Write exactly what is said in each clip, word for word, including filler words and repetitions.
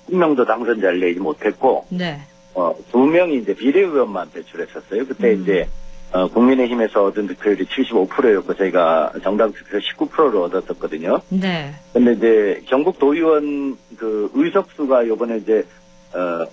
한 명도 당선자를 내지 못했고, 네. 어, 두 명이 이제 비례의원만 배출했었어요. 그때 음. 이제, 어, 국민의힘에서 얻은 득표율이 칠십오 퍼센트였고, 저희가 정당 득표 십구 퍼센트를 얻었었거든요. 네. 근데 이제 경북 도의원 그 의석수가 요번에 이제, 어,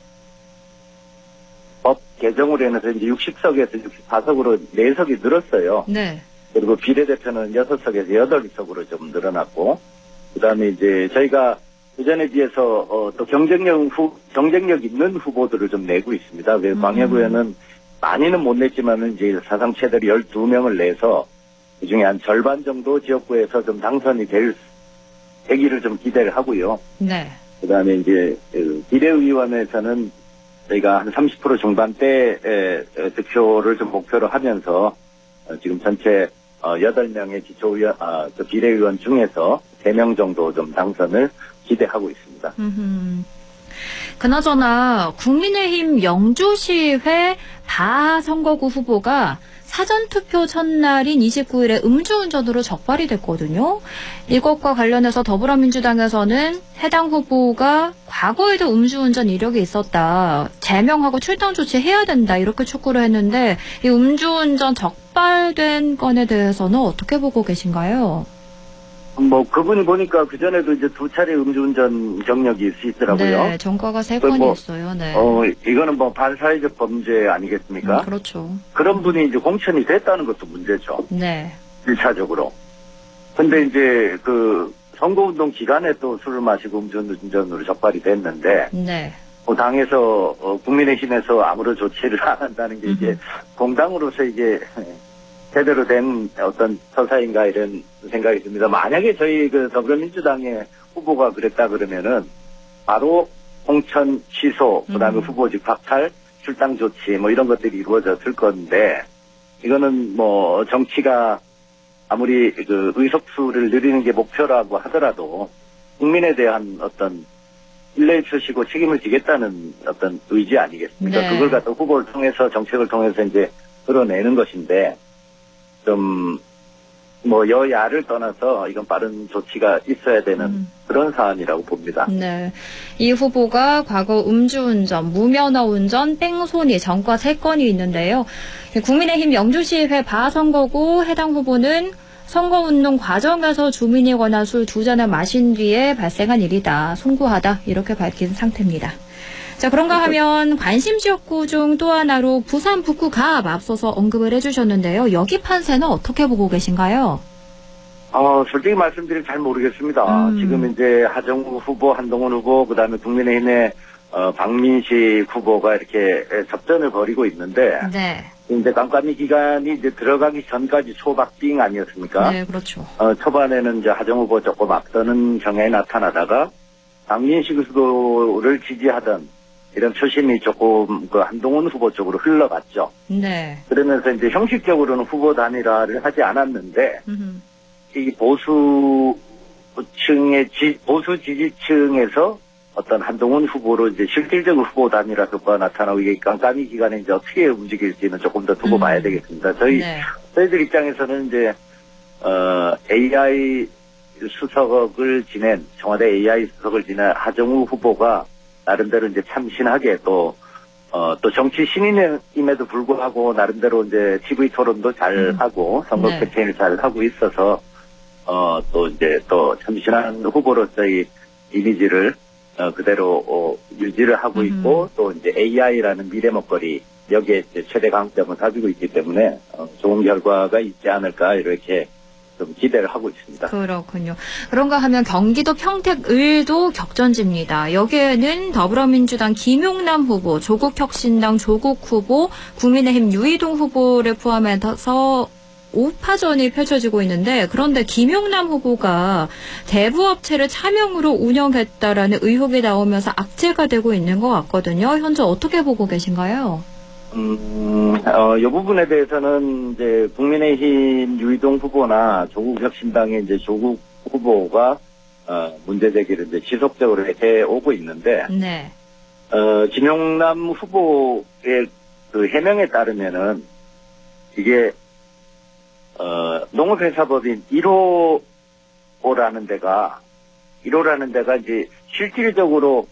법 개정으로 인해서 이제 육십 석에서 육십사 석으로 네 석이 늘었어요. 네. 그리고 비례대표는 여섯 석에서 여덟 석으로 좀 늘어났고, 그 다음에 이제 저희가 그전에 비해서, 어, 또 경쟁력 후, 경쟁력 있는 후보들을 좀 내고 있습니다. 그래서 음. 광역의원은 많이는 못 냈지만은 이제 사상 최대로 열두 명을 내서 그 중에 한 절반 정도 지역구에서 좀 당선이 될, 되기를 좀 기대를 하고요. 네. 그 다음에 이제, 그 비례의원에서는 저희가 한 삼십 퍼센트 중반대 득표를 좀 목표로 하면서 어, 지금 전체 어, 여덟 명의 기초의원, 아, 그 비례의원 중에서 세 명 정도 좀 당선을 기대하고 있습니다. 음흠. 그나저나 국민의힘 영주시회 바 선거구 후보가 사전투표 첫날인 이십구 일에 음주운전으로 적발이 됐거든요. 이것과 관련해서 더불어민주당에서는 해당 후보가 과거에도 음주운전 이력이 있었다. 제명하고 출당 조치해야 된다. 이렇게 촉구를 했는데 이 음주운전 적발된 건에 대해서는 어떻게 보고 계신가요? 뭐 그분이 보니까 그 전에도 이제 두 차례 음주운전 경력이 있으시더라고요. 네, 전과가 세 건이 뭐, 있어요. 네. 어 이거는 뭐 반사회적 범죄 아니겠습니까? 음, 그렇죠. 그런 분이 이제 공천이 됐다는 것도 문제죠. 네. 일차적으로. 근데 이제 그 선거운동 기간에 또 술을 마시고 음주운전으로 적발이 됐는데, 네. 뭐 당에서 어, 국민의힘에서 아무런 조치를 안 한다는 게 이제 공당으로서 이게 제대로 된 어떤 서사인가 이런 생각이 듭니다. 만약에 저희 그 더불어민주당의 후보가 그랬다 그러면은 바로 공천 취소, 그다음에 음. 후보직 박탈, 출당 조치 뭐 이런 것들이 이루어졌을 건데, 이거는 뭐 정치가 아무리 그 의석수를 늘리는 게 목표라고 하더라도 국민에 대한 어떤 신뢰를 주시고 책임을 지겠다는 어떤 의지 아니겠습니까? 네. 그걸 갖다 후보를 통해서 정책을 통해서 이제 드러내는 것인데, 좀, 뭐, 여야를 떠나서 이건 빠른 조치가 있어야 되는 음. 그런 사안이라고 봅니다. 네. 이 후보가 과거 음주운전, 무면허 운전, 뺑소니, 전과 세 건이 있는데요. 국민의힘 영주시회 바선거구 해당 후보는 선거운동 과정에서 주민이 권한 술 두 잔을 마신 뒤에 발생한 일이다. 송구하다. 이렇게 밝힌 상태입니다. 자, 그런가 하면 관심 지역구 중 또 하나로 부산 북구갑 앞서서 언급을 해주셨는데요. 여기 판세는 어떻게 보고 계신가요? 어, 솔직히 말씀드리면 잘 모르겠습니다. 음. 지금 이제 하정우 후보, 한동훈 후보, 그 다음에 국민의힘의 어, 박민식 후보가 이렇게 접전을 벌이고 있는데, 네. 이제 깜깜이 기간이 이제 들어가기 전까지 초박빙 아니었습니까? 네, 그렇죠. 어, 초반에는 이제 하정우 후보 조금 앞서는 경향이 나타나다가 박민식 후보를 지지하던 이런 표심이 조금 그 한동훈 후보 쪽으로 흘러갔죠. 네. 그러면서 이제 형식적으로는 후보 단일화를 하지 않았는데, 음흠. 이 보수층의 지, 보수 지지층에서 어떤 한동훈 후보로 이제 실질적으로 후보 단일화 효과가 나타나고 이게 깜깜이 기간에 이제 어떻게 움직일지는 조금 더 두고 음. 봐야 되겠습니다. 저희, 네. 저희들 입장에서는 이제, 어, 에이아이 수석을 지낸, 청와대 에이아이 수석을 지낸 하정우 후보가 나름대로 이제 참신하게 또, 어, 또 정치 신인임에도 불구하고 나름대로 이제 티비 토론도 잘 음. 하고 선거 네. 캠페인을 잘 하고 있어서, 어, 또 이제 또 참신한 후보로서의 이미지를 어, 그대로 어, 유지를 하고 음. 있고 또 이제 에이아이라는 미래 먹거리 여기에 이제 최대 강점을 가지고 있기 때문에 어, 좋은 결과가 있지 않을까 이렇게 좀 기대를 하고 있습니다. 그렇군요. 그런가 하면 경기도 평택을도 격전지입니다. 여기에는 더불어민주당 김용남 후보, 조국혁신당 조국 후보, 국민의힘 유이동 후보를 포함해서 오 파전이 펼쳐지고 있는데, 그런데 김용남 후보가 대부업체를 차명으로 운영했다라는 의혹이 나오면서 악재가 되고 있는 것 같거든요. 현재 어떻게 보고 계신가요? 음, 어, 이 부분에 대해서는 이제 국민의힘 유이동 후보나 조국혁신당의 이제 조국 후보가 어, 문제 제기를 이제 지속적으로 해 오고 있는데, 네. 어, 김용남 후보의 그 해명에 따르면은 이게 어, 농업회사법인 일 호라는 데가, 일 호라는 데가 이제 실질적으로